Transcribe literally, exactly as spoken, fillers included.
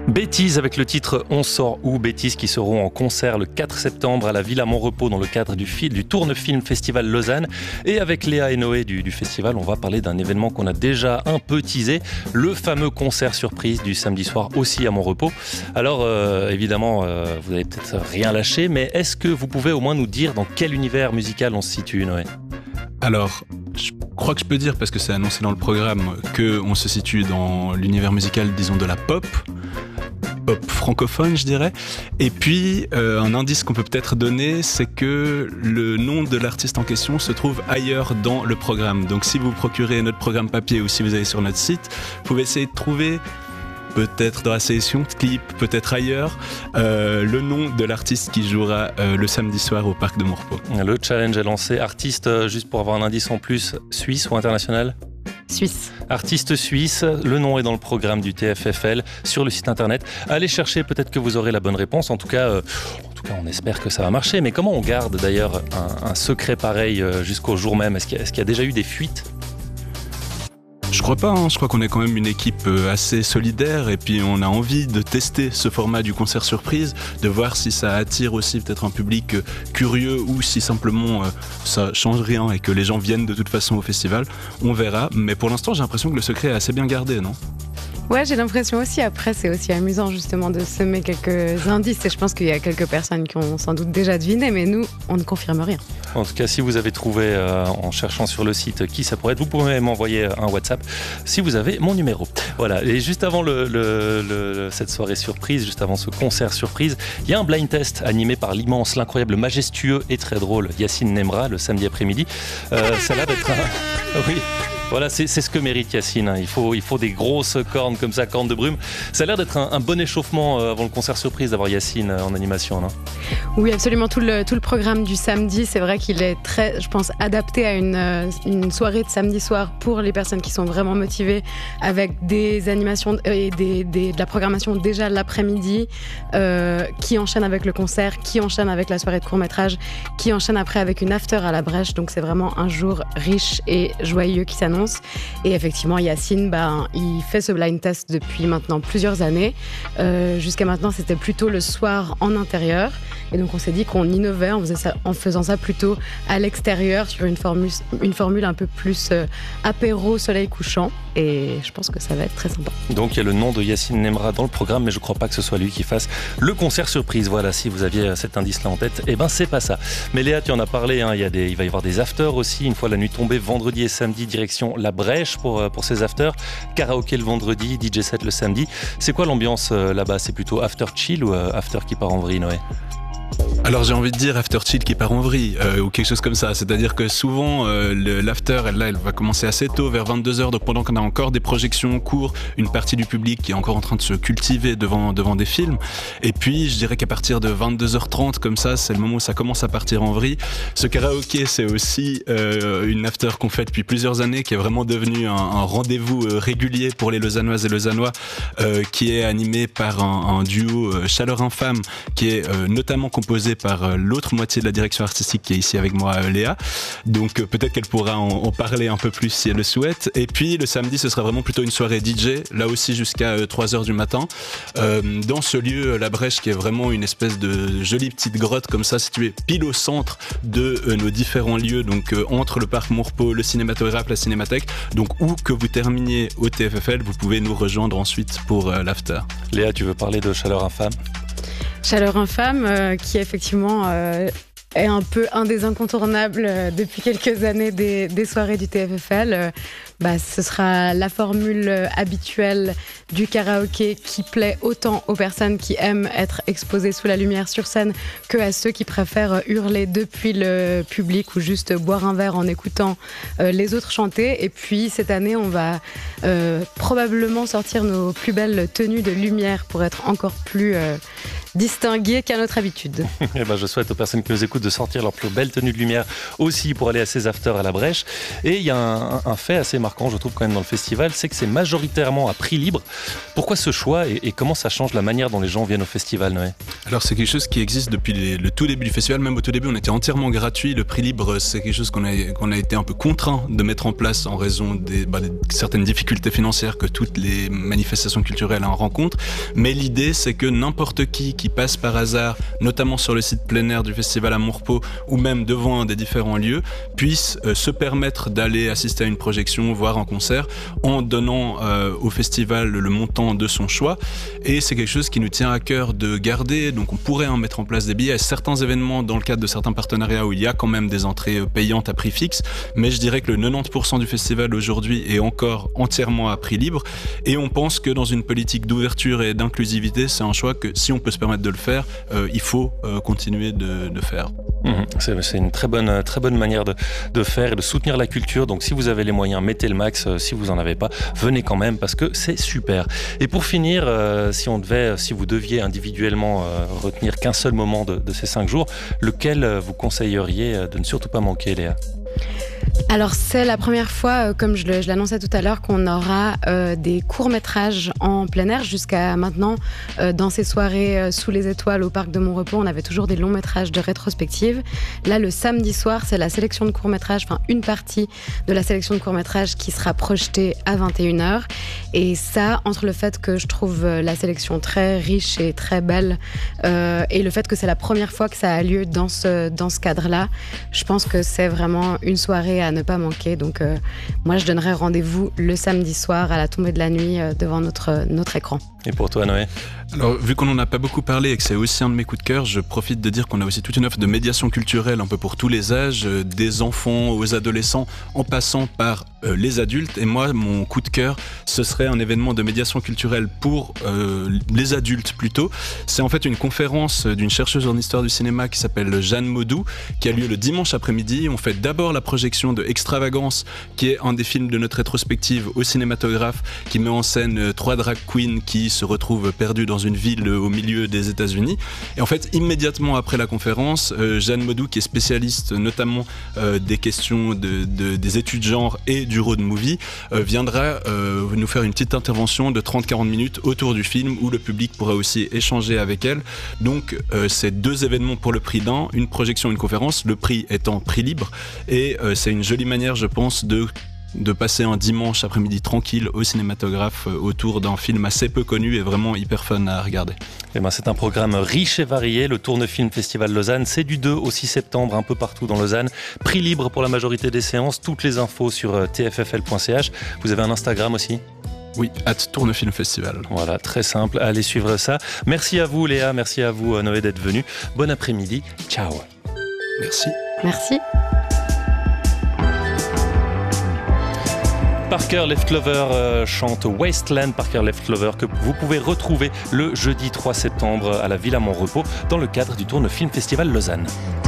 Bêtise avec le titre On sort où, Bêtise qui seront en concert le quatre septembre à la Villa Montrepos dans le cadre du, film, du Tourne-Film Festival Lausanne. Et avec Léa et Noé du, du festival, on va parler d'un événement qu'on a déjà un peu teasé, le fameux concert surprise du samedi soir aussi à Montrepos. Alors euh, évidemment, euh, vous n'allez peut-être rien lâcher, mais est-ce que vous pouvez au moins nous dire dans quel univers musical on se situe, Noé ? Alors, je crois que je peux dire, parce que c'est annoncé dans le programme, qu'on se situe dans l'univers musical, disons, de la pop, pop francophone, je dirais. Et puis, euh, un indice qu'on peut peut-être donner, c'est que le nom de l'artiste en question se trouve ailleurs dans le programme. Donc, si vous procurez notre programme papier ou si vous allez sur notre site, vous pouvez essayer de trouver, peut-être dans la sélection de clips, peut-être ailleurs, euh, le nom de l'artiste qui jouera euh, le samedi soir au Parc de Montrepos. Le challenge est lancé. Artiste, euh, juste pour avoir un indice en plus, suisse ou international ? Suisse. Artiste suisse, le nom est dans le programme du T F F L sur le site internet. Allez chercher, peut-être que vous aurez la bonne réponse. En tout cas, euh, en tout cas, on espère que ça va marcher. Mais comment on garde d'ailleurs un, un secret pareil euh, jusqu'au jour même ? Est-ce qu'il y a, est-ce qu'il y a déjà eu des fuites ? Je crois pas, hein. Je crois qu'on est quand même une équipe assez solidaire et puis on a envie de tester ce format du concert surprise, de voir si ça attire aussi peut-être un public curieux ou si simplement euh, ça change rien et que les gens viennent de toute façon au festival. On verra, mais pour l'instant j'ai l'impression que le secret est assez bien gardé, non ? Ouais, j'ai l'impression aussi. Après, c'est aussi amusant justement de semer quelques indices et je pense qu'il y a quelques personnes qui ont sans doute déjà deviné, mais nous, on ne confirme rien. En tout cas, si vous avez trouvé euh, en cherchant sur le site qui ça pourrait être, vous pouvez m'envoyer un WhatsApp si vous avez mon numéro. Voilà. Et juste avant le, le, le, cette soirée surprise, juste avant ce concert surprise, il y a un blind test animé par l'immense, l'incroyable, majestueux et très drôle Yacine Nemra le samedi après-midi. Euh, ça a l'air d'être un... Oui. Voilà, c'est, c'est ce que mérite Yacine. Il faut, il faut des grosses cornes comme ça, cornes de brume. Ça a l'air d'être un, un bon échauffement avant le concert surprise d'avoir Yacine en animation, non ? Oui, absolument. Tout le, tout le programme du samedi, c'est vrai qu'il est très, je pense, adapté à une, une soirée de samedi soir pour les personnes qui sont vraiment motivées, avec des animations et des, des, de la programmation déjà l'après-midi, euh, qui enchaîne avec le concert, qui enchaîne avec la soirée de court-métrage, qui enchaîne après avec une after à la brèche. Donc c'est vraiment un jour riche et joyeux qui s'annonce. Et effectivement, Yacine, ben, il fait ce blind test depuis maintenant plusieurs années. Euh, jusqu'à maintenant, c'était plutôt le soir en intérieur. Et donc, on s'est dit qu'on innovait en, faisait ça, en faisant ça plutôt à l'extérieur, sur une formule, une formule un peu plus euh, apéro, soleil couchant. Et je pense que ça va être très sympa. Donc, il y a le nom de Yacine Nemra dans le programme, mais je ne crois pas que ce soit lui qui fasse le concert surprise. Voilà, si vous aviez cet indice-là en tête, eh ben, c'est pas ça. Mais Léa, tu en as parlé, hein, il, y a des, il va y avoir des afters aussi, une fois la nuit tombée, vendredi et samedi, direction La Brèche pour, pour ces afters. Karaoké le vendredi, D J set le samedi. C'est quoi l'ambiance euh, là-bas ? C'est plutôt after chill ou euh, after qui part en vrille, Noé ? Alors j'ai envie de dire after chill qui part en vrille euh, ou quelque chose comme ça, c'est-à-dire que souvent euh, le, l'after elle, là, elle va commencer assez tôt, vers vingt-deux heures, donc pendant qu'on a encore des projections en cours, une partie du public qui est encore en train de se cultiver devant, devant des films, et puis je dirais qu'à partir de vingt-deux heures trente comme ça, c'est le moment où ça commence à partir en vrille. Ce karaoké, c'est aussi euh, une after qu'on fait depuis plusieurs années, qui est vraiment devenu un, un rendez-vous euh, régulier pour les Lausannoises et Lausannois, euh, qui est animé par un, un duo euh, Chaleur Infâme, qui est euh, notamment composé par l'autre moitié de la direction artistique qui est ici avec moi, Léa. Donc peut-être qu'elle pourra en, en parler un peu plus si elle le souhaite. Et puis le samedi, ce sera vraiment plutôt une soirée D J, là aussi jusqu'à trois heures du matin, euh, dans ce lieu, La Brèche, qui est vraiment une espèce de jolie petite grotte comme ça, située pile au centre de euh, nos différents lieux, donc euh, entre le parc Montrepos, le cinématographe, la cinémathèque. Donc où que vous terminiez au T F F L, vous pouvez nous rejoindre ensuite pour euh, l'after. Léa, tu veux parler de Chaleur Infâme ? Chaleur Infâme, euh, qui effectivement euh, est un peu un des incontournables euh, depuis quelques années des, des soirées du T F F L. Euh, bah, ce sera la formule euh, habituelle du karaoké qui plaît autant aux personnes qui aiment être exposées sous la lumière sur scène que à ceux qui préfèrent hurler depuis le public ou juste boire un verre en écoutant euh, les autres chanter. Et puis cette année, on va euh, probablement sortir nos plus belles tenues de lumière pour être encore plus... Euh, distingué qu'à notre habitude. Et ben, je souhaite aux personnes qui nous écoutent de sortir leur plus belle tenue de lumière aussi pour aller à ces afters à la Brèche. Et il y a un, un fait assez marquant, je trouve, quand même dans le festival, c'est que c'est majoritairement à prix libre. Pourquoi ce choix et, et comment ça change la manière dont les gens viennent au festival, Noé? Alors c'est quelque chose qui existe depuis les, le tout début du festival. Même au tout début, on était entièrement gratuit. Le prix libre, c'est quelque chose qu'on a, qu'on a été un peu contraint de mettre en place en raison des, bah, des certaines difficultés financières que toutes les manifestations culturelles en rencontrent. Mais l'idée, c'est que n'importe qui qui passe par hasard, notamment sur le site plein air du festival à Morpeau ou même devant un des différents lieux, puisse euh, se permettre d'aller assister à une projection, voire un concert, en donnant euh, au festival le montant de son choix. Et c'est quelque chose qui nous tient à cœur de garder. Donc on pourrait en mettre en place des billets à certains événements dans le cadre de certains partenariats où il y a quand même des entrées payantes à prix fixe. Mais je dirais que le quatre-vingt-dix pour cent du festival aujourd'hui est encore entièrement à prix libre. Et on pense que dans une politique d'ouverture et d'inclusivité, c'est un choix que si on peut se permettre de le faire, euh, il faut euh, continuer de, de faire. Mmh, c'est, c'est une très bonne, très bonne manière de, de faire et de soutenir la culture. Donc si vous avez les moyens, mettez le max. Euh, si vous n'en avez pas, venez quand même parce que c'est super. Et pour finir, euh, si on devait, si vous deviez individuellement euh, retenir qu'un seul moment de, de ces cinq jours, lequel euh, vous conseilleriez de ne surtout pas manquer, Léa? Alors c'est la première fois, euh, comme je, le, je l'annonçais tout à l'heure, qu'on aura euh, des courts-métrages en plein air. Jusqu'à maintenant, euh, dans ces soirées euh, sous les étoiles au Parc de Montrepos, on avait toujours des longs-métrages de rétrospective. Là, le samedi soir, c'est la sélection de courts-métrages, enfin une partie de la sélection de courts-métrages qui sera projetée à vingt et une heures. Et ça, entre le fait que je trouve la sélection très riche et très belle euh, et le fait que c'est la première fois que ça a lieu dans ce, dans ce cadre-là, je pense que c'est vraiment une soirée à ne pas manquer. Donc euh, moi je donnerai rendez-vous le samedi soir à la tombée de la nuit euh, devant notre, notre écran. Et pour toi, Noé? Alors, vu qu'on n'en a pas beaucoup parlé et que c'est aussi un de mes coups de cœur, je profite de dire qu'on a aussi toute une offre de médiation culturelle un peu pour tous les âges, euh, des enfants aux adolescents, en passant par euh, les adultes. Et moi, mon coup de cœur, ce serait un événement de médiation culturelle pour euh, les adultes plutôt. C'est en fait une conférence d'une chercheuse en histoire du cinéma qui s'appelle Jeanne Maudou, qui a lieu le dimanche après-midi. On fait d'abord la projection de Extravagance, qui est un des films de notre rétrospective au cinématographe, qui met en scène euh, trois drag queens qui se retrouvent perdus dans une ville au milieu des États-Unis. Et en fait, immédiatement après la conférence, euh, Jeanne Maudou, qui est spécialiste notamment euh, des questions de, de, des études genre et du road movie, euh, viendra euh, nous faire une petite intervention de trente à quarante minutes autour du film où le public pourra aussi échanger avec elle. Donc, euh, c'est deux événements pour le prix d'un, une projection, une conférence, le prix étant prix libre. Et euh, c'est une jolie manière, je pense, de de passer un dimanche après-midi tranquille au cinématographe autour d'un film assez peu connu et vraiment hyper fun à regarder. Eh ben, c'est un programme riche et varié, le Tourne-Film Festival Lausanne. C'est du deux au six septembre, un peu partout dans Lausanne. Prix libre pour la majorité des séances. Toutes les infos sur t f f l point c h. Vous avez un Instagram aussi ? Oui, at Tourne-Film Festival. Voilà, très simple, allez suivre ça. Merci à vous Léa, merci à vous Noé d'être venu. Bon après-midi, ciao. Merci. Merci. Parker Leftover euh, chante Wasteland, Parker Leftover que vous pouvez retrouver le jeudi trois septembre à la Villa Montrepos dans le cadre du Tourne-Film Festival Lausanne.